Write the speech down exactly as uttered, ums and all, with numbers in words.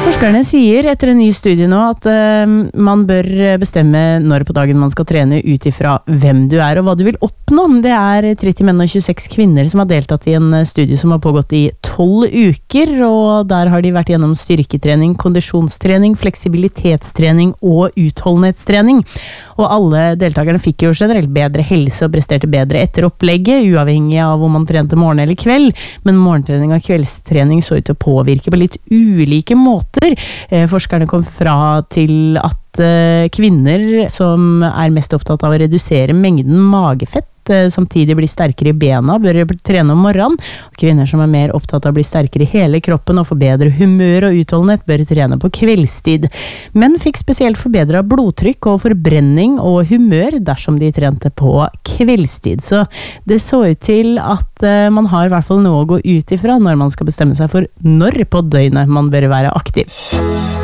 Forskerne sier etter en ny studie nå at uh, man bør bestemme når på dagen man skal trene ut ifra hvem du er og hva du vil oppnå. Det er tretti menn og tjueseks kvinner som har deltatt i en studie som har pågått i tolv uker, og der har de vært gjennom styrketrening, kondisjonstrening, fleksibilitetstrening og utholdenhetstrening. Og alle deltakerne fikk jo generelt bedre helse og presterte bedre etter opplegget, uavhengig av om man trente morgen eller kveld, men morgentrening og kveldstrening så ut til å påvirke på litt ulike måter. Forskerne kom fra til at kvinner som er mest opptatt av å redusere mengden magefett, samtidig bli sterkere i bena, bør trene om morgenen. Og kvinner som er mer opptatt av å bli sterkere i hele kroppen og få bedre humør og utholdenhet, bør trene på kveldstid. Menn fikk spesielt forbedret blodtrykk og forbrenning og humør dersom de trente på kveldstid. Så det så ut til at man har i hvert fall noe å gå ut ifra når man skal bestemme seg for når på døgnet man bør være aktiv.